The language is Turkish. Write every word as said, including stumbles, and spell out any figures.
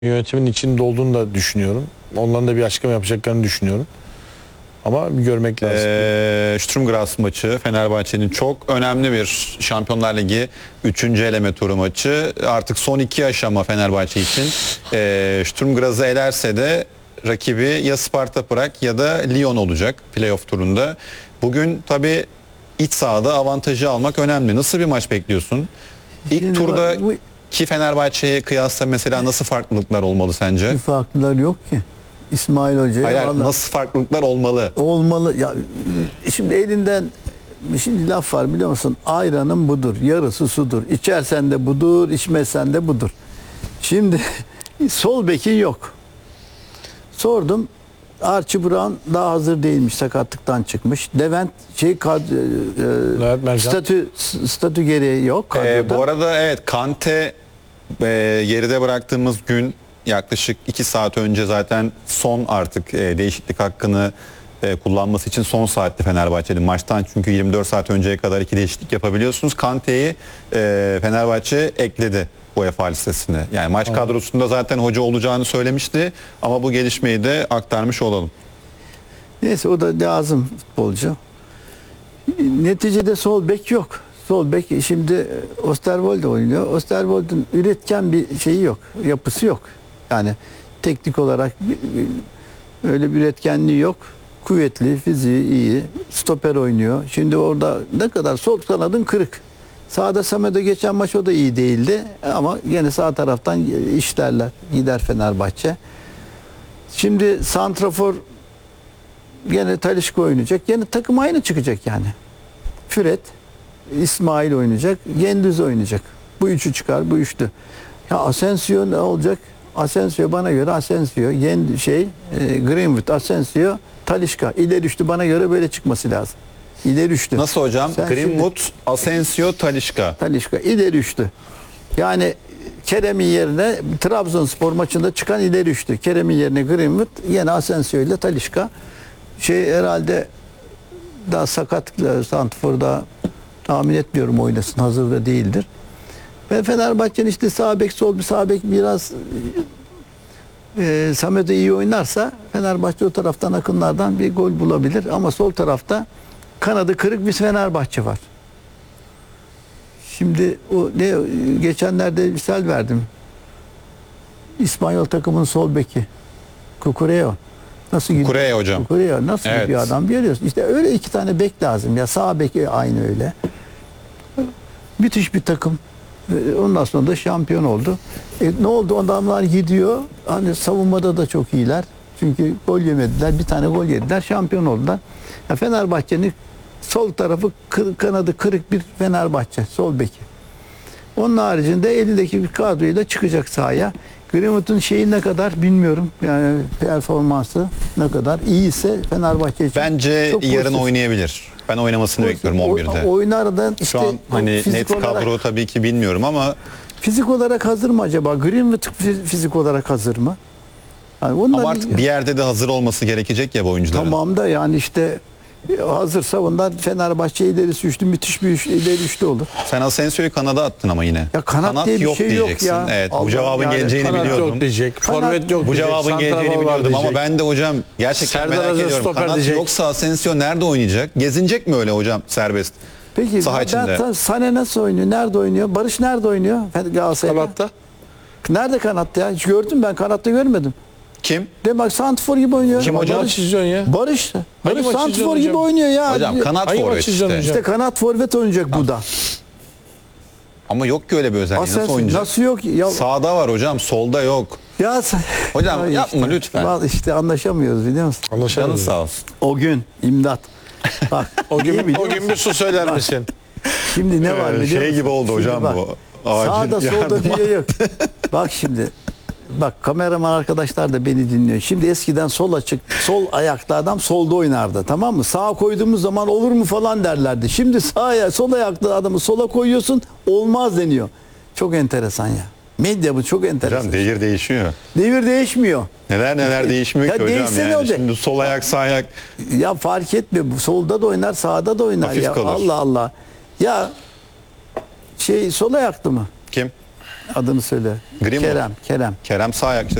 Yönetimin içinde olduğunu da düşünüyorum. Onların da bir açıklama yapacaklarını düşünüyorum. Ama bir görmek lazım. Ee, Sturm Graz maçı Fenerbahçe'nin çok önemli bir Şampiyonlar Ligi üçüncü eleme turu maçı. Artık son iki aşama Fenerbahçe için. Ee, Sturm Graz'ı elerse de rakibi ya Sparta Prag ya da Lyon olacak playoff turunda. Bugün tabii iç sahada avantajı almak önemli. Nasıl bir maç bekliyorsun? İlk Şimdi turda bu- ki Fenerbahçe'ye kıyasla mesela nasıl farklılıklar olmalı sence? Bir farklılar yok ki. İsmail Hoca'ya Hayır, vallahi nasıl farklılıklar olmalı? olmalı. Ya şimdi elinden şimdi laf var biliyor musun? Ayranın budur, yarısı sudur. İçersen de budur, içmezsen de budur. Şimdi sol bekin yok. Sordum. Archie Brown daha hazır değilmiş, sakatlıktan çıkmış. Levent şey kad, e, Levent Mercan. statü statü gereği yok Ee, kadroda. bu arada evet Kante e, geride bıraktığımız gün yaklaşık iki saat önce zaten son artık e, değişiklik hakkını e, kullanması için son saatti Fenerbahçe'nin maçtan, çünkü yirmi dört saat önceye kadar iki değişiklik yapabiliyorsunuz. Kante'yi e, Fenerbahçe ekledi UEFA listesine. Yani maç kadrosunda zaten hoca olacağını söylemişti ama bu gelişmeyi de aktarmış olalım. Neyse o da lazım futbolcu. Neticede sol bek yok. Sol bek şimdi Osterwolde oynuyor. Osterwolde'un üretken bir şeyi yok. Yapısı yok. Yani teknik olarak bir- bir- öyle bir üretkenliği yok. Kuvvetli, fiziği iyi. Stoper oynuyor. Şimdi orada ne kadar sol kanadın kırık. Sağda Samet'e geçen maç o da iyi değildi. Ama yine sağ taraftan işlerler. Gider Fenerbahçe. Şimdi santrafor gene Talisca oynayacak. Gene takım aynı çıkacak yani. Fred, İsmail oynayacak. Gündüz oynayacak. Bu üçü çıkar, bu üçlü. Ya Asensio ne olacak? Asensio bana göre Asensio, Yen şey, e, Greenwood, Asensio, Talisca. İleri üçlü bana göre böyle çıkması lazım. İleri üçlü. Nasıl hocam? Sen Greenwood, Asensio, Talisca. Talisca ileri üçlü. Yani Kerem'in yerine Trabzonspor maçında çıkan ileri üçlü. Kerem'in yerine Greenwood, yine Asensio ile Talisca. Şey herhalde daha sakat santrforda tahmin etmiyorum oynasın. Hazırda değildir. Ve Fenerbahçe'nin işte sağ bek sol bir sağ bek biraz e, Samet'e iyi oynarsa Fenerbahçe o taraftan akınlardan bir gol bulabilir. Ama sol tarafta kanadı kırık bir Fenerbahçe var. Şimdi o ne geçenlerde misal verdim. İspanyol takımın sol beki Cucurella. Nasıl gidiyor? Cucurella hocam. Cucurella nasıl Evet. bir adam biliyorsun. İşte öyle iki tane bek lazım ya, sağ beki aynı öyle. Müthiş bir takım. Ondan sonra da şampiyon oldu. E, ne oldu? Adamlar gidiyor. Hani savunmada da çok iyiler. Çünkü gol yemediler. Bir tane gol yediler. Şampiyon oldular. Ya Fenerbahçe'nin sol tarafı kır, kanadı kırık bir Fenerbahçe. Sol beki. Onun haricinde elindeki bir kadroyla çıkacak sahaya. Greenwood'un şeyi ne kadar bilmiyorum. Yani performansı ne kadar iyiyse Fenerbahçe için Bence çok yarın pozitif. oynayabilir. Ben oynamasını bekliyorum on birde. O- Oynar da işte Şu an hani fizik net olarak- kadro tabii ki bilmiyorum ama Fizik olarak hazır mı acaba? Greenwood fi- fizik olarak hazır mı? Yani onlar ama artık bir yerde de hazır olması gerekecek ya bu oyuncuların. tamam da yani işte hazırsa bunlar Fenerbahçe ilerisi üçlü, müthiş bir üçlü, ileri üçlü olur. Sen Asensio'yu kanada attın ama yine. Ya kanat diye bir yok şey yok diyeceksin. ya. Evet, bu Allah, cevabın yani geleceğini Kanat biliyordum. yok diyecek. Kanat- Forvet yok Bu diyecek. cevabın santrafor geleceğini var biliyordum ama diyecek. ben de hocam gerçekten Serdar merak Aziz ediyorum. stoper Kanat diyecek. yoksa Asensio nerede oynayacak? Gezinecek mi öyle hocam serbest? Peki Saha ben içinde. ta- Sané nasıl oynuyor? Nerede oynuyor? Barış nerede oynuyor? Galatasaray'da. Kanatta. Nerede kanatta ya? Hiç gördüm ben, kanatta görmedim. Kim? De bak santrfor gibi oynuyor. Kim hocam? Maç Barış, izliyorsun ya. Barış. Hangi Barış maç santrfor izliyorsun gibi hocam? oynuyor ya. Hocam kanat Hangi forvet maç izliyorsun işte. hocam? İşte kanat forvet oynayacak bu da. Ama yok ki öyle bir özelliği. Nasıl Asens oynayacak? nasıl yok? Ya, Sağda var hocam, solda yok. ya sen- Hocam Ay yapma işte, lütfen. bak işte anlaşamıyoruz biliyor musun? Canın Anlaşılmıyor. sağ olsun. O gün imdat. Bak, O iyi gün, biliyor o gün musun? bir su söyler misin? Şimdi ne var Ee, biliyor şey musun? gibi oldu Şimdi hocam bak, bu. Acil Sağda solda yardıma. diye yok. Bak şimdi. Bak kameraman arkadaşlar da beni dinliyor. Şimdi eskiden sol açık, sol ayaklı adam solda oynardı. Tamam mı? Sağa koyduğumuz zaman olur mu falan derlerdi. Şimdi sağa, sol ayaklı adamı sola koyuyorsun, olmaz deniyor. Çok enteresan ya. Medya bu çok enteresan. Hocam devir değişiyor. Devir değişmiyor. Neler neler değişmiyor Ya ki hocam değişse ne yani. olacak? Şimdi sol ayak sağ ayak. Ya fark etmiyor. Bu solda da oynar, sağda da oynar Hafif ya. kalır. Allah Allah. Ya şey sol ayaklı mı? Kim? Adını söyle. Greenwood. Kerem, Kerem. Kerem sağ ayak işte